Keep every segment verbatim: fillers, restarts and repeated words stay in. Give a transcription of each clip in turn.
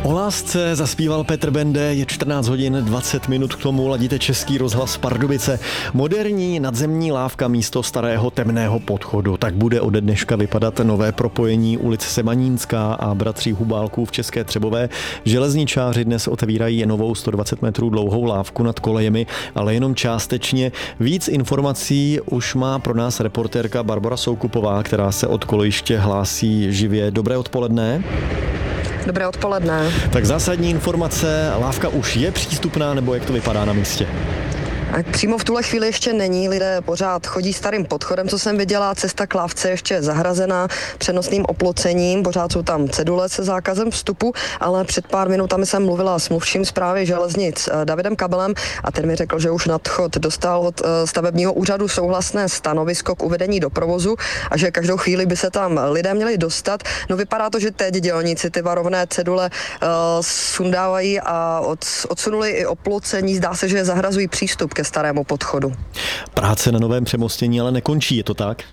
O lásce zaspíval Petr Bende, je čtrnáct hodin dvacet minut k tomu, ladíte Český rozhlas Pardubice. Moderní nadzemní lávka místo starého temného podchodu. Tak bude ode dneška vypadat nové propojení ulic Semanínská a Bratří Hubálků v České Třebové. Železničáři dnes otevírají novou sto dvacet metrů dlouhou lávku nad kolejemi, ale jenom částečně. Víc informací už má pro nás reportérka Barbora Soukupová, která se od kolejiště hlásí živě. Dobré odpoledne. Dobré odpoledne. Tak zásadní informace, lávka už je přístupná, nebo jak to vypadá na místě? Přímo v tuhle chvíli ještě není, lidé pořád chodí starým podchodem, co jsem viděla, cesta k lávce ještě zahrazená přenosným oplocením, pořád jsou tam cedule se zákazem vstupu, ale před pár minutami jsem mluvila s mluvčím zprávy železnic Davidem Kabelem a ten mi řekl, že už nadchod dostal od stavebního úřadu souhlasné stanovisko k uvedení do provozu a že každou chvíli by se tam lidé měli dostat. No vypadá to, že teď dělníci ty varovné cedule uh, sundávají a od, odsunuli i oplocení, zdá se, že zahrazují přístup ke starému podchodu. Práce na novém přemostění ale nekončí, je to tak?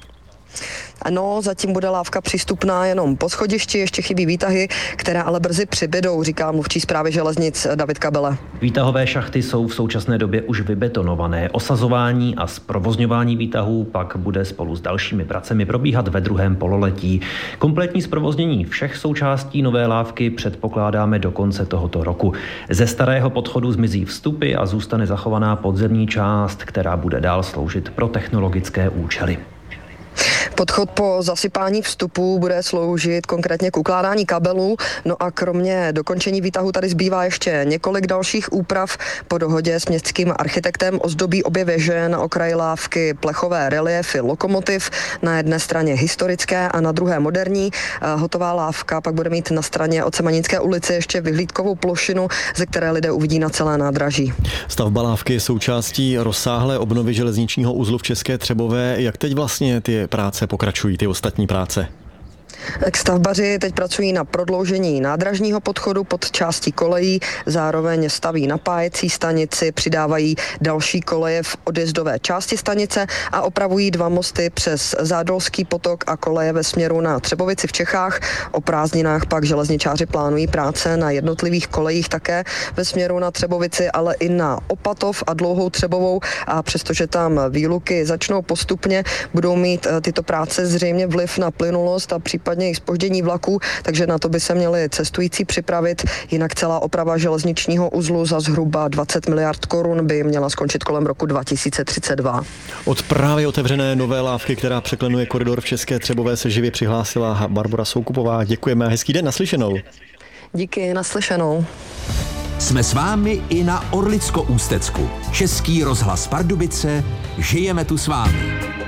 Ano, zatím bude lávka přístupná jenom po schodišti, ještě chybí výtahy, které ale brzy přibydou, říká mluvčí zprávy železnic David Kabele. Výtahové šachty jsou v současné době už vybetonované. Osazování a zprovozňování výtahů pak bude spolu s dalšími pracemi probíhat ve druhém pololetí. Kompletní zprovoznění všech součástí nové lávky předpokládáme do konce tohoto roku. Ze starého podchodu zmizí vstupy a zůstane zachovaná podzemní část, která bude dál sloužit pro technologické účely. Podchod po zasypání vstupů bude sloužit konkrétně k ukládání kabelů, no a kromě dokončení výtahu tady zbývá ještě několik dalších úprav. Po dohodě s městským architektem ozdobí obě věže na okraji lávky plechové reliefy lokomotiv, na jedné straně historické a na druhé moderní. Hotová lávka pak bude mít na straně od Semanínské ulice ještě vyhlídkovou plošinu, ze které lidé uvidí na celé nádraží. Stavba lávky je součástí rozsáhlé obnovy železničního uzlu v České Třebové. Jak teď vlastně ty práce pokračují, ty ostatní práce? Stavbaři teď pracují na prodloužení nádražního podchodu pod částí kolejí, zároveň staví napájecí stanici, přidávají další koleje v odjezdové části stanice a opravují dva mosty přes Zádolský potok a koleje ve směru na Třebovici v Čechách. O prázdninách pak železničáři plánují práce na jednotlivých kolejích také ve směru na Třebovici, ale i na Opatov a Dlouhou Třebovou, a přestože tam výluky začnou postupně, budou mít tyto práce zřejmě vliv na plynulost a případně i zpoždění vlaků, takže na to by se měli cestující připravit. Jinak celá oprava železničního uzlu za zhruba dvacet miliard korun by měla skončit kolem roku dva tisíce třicet dva. Od právě otevřené nové lávky, která překlenuje koridor v České Třebové, se živě přihlásila Barbora Soukupová. Děkujeme a hezký den, naslyšenou. Díky, naslyšenou. Jsme s vámi i na Orlicko-Ústecku. Český rozhlas Pardubice, žijeme tu s vámi.